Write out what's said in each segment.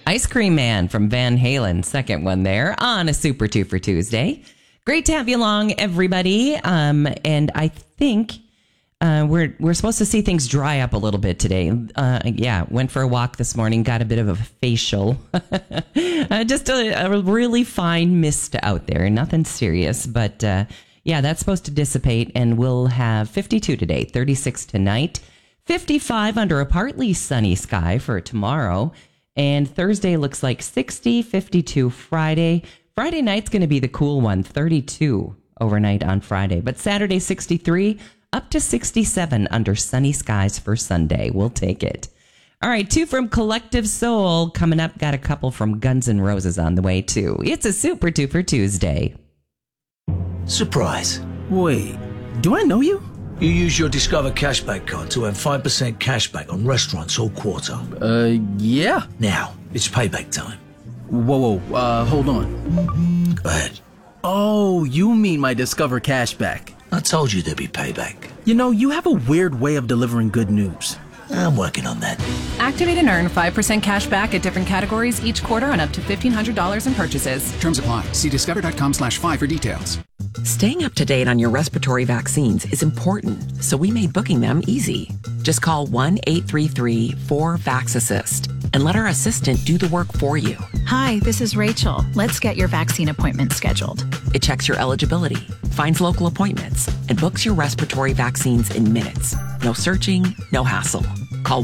Ice Cream Man from Van Halen, second one there on a Super 2 for Tuesday. Great to have you along, everybody. And I think we're supposed to see things dry up a little bit today. Went for a walk this morning, got a bit of a facial. Just a really fine mist out there. Nothing serious, but that's supposed to dissipate, and we'll have 52 today, 36 tonight, 55 under a partly sunny sky for tomorrow. And Thursday looks like 60, 52 Friday. Friday night's going to be the cool one, 32 overnight on Friday. But Saturday, 63, up to 67 under sunny skies for Sunday. We'll take it. All right, 2 from Collective Soul coming up. Got a couple from Guns N' Roses on the way, too. It's a Super 2 for Tuesday. Surprise. Wait, do I know you? You use your Discover Cashback card to earn 5% cashback on restaurants all quarter. Yeah. Now, it's payback time. Whoa, hold on. Go ahead. Oh, you mean my Discover Cashback. I told you there'd be payback. You know, you have a weird way of delivering good news. I'm working on that. Activate and earn 5% cash back at different categories each quarter on up to $1,500 in purchases. Terms apply. See discover.com/5 for details. Staying up to date on your respiratory vaccines is important, so we made booking them easy. Just call 1-833-4-VAX-ASSIST and let our assistant do the work for you. Hi, this is Rachel. Let's get your vaccine appointment scheduled. It checks your eligibility, finds local appointments, and books your respiratory vaccines in minutes. No searching, no hassle. Call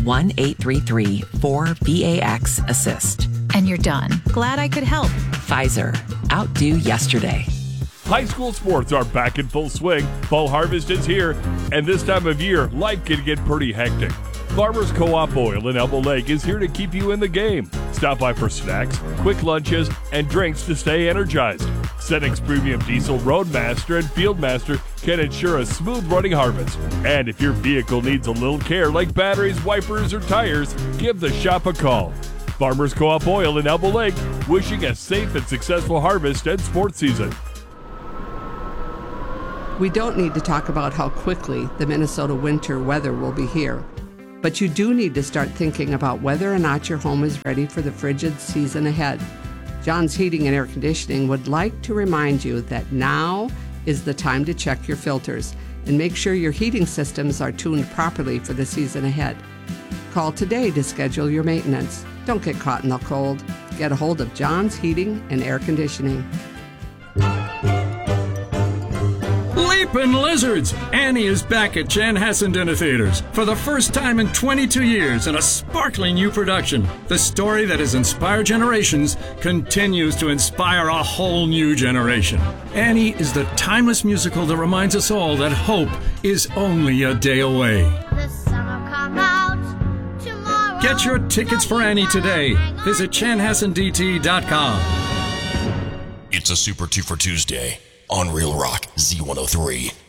1-833-4-VAX-ASSIST. And you're done. Glad I could help. Pfizer. Outdo yesterday. High school sports are back in full swing. Fall harvest is here, and this time of year, life can get pretty hectic. Farmers Co-op Oil in Elbow Lake is here to keep you in the game. Stop by for snacks, quick lunches, and drinks to stay energized. Cenex Premium Diesel Roadmaster and Fieldmaster can ensure a smooth running harvest. And if your vehicle needs a little care like batteries, wipers, or tires, give the shop a call. Farmers Co-op Oil in Elbow Lake, wishing a safe and successful harvest and sports season. We don't need to talk about how quickly the Minnesota winter weather will be here, but you do need to start thinking about whether or not your home is ready for the frigid season ahead. John's Heating and Air Conditioning would like to remind you that now is the time to check your filters and make sure your heating systems are tuned properly for the season ahead. Call today to schedule your maintenance. Don't get caught in the cold. Get a hold of John's Heating and Air Conditioning. Leapin' Lizards! Annie is back at Chanhassen Dinner Theaters for the first time in 22 years in a sparkling new production. The story that has inspired generations continues to inspire a whole new generation. Annie is the timeless musical that reminds us all that hope is only a day away. The sun will come out tomorrow. Get your tickets for Annie today. Visit chanhassendt.com. It's a Super 2 for Tuesday on Real Rock Z103.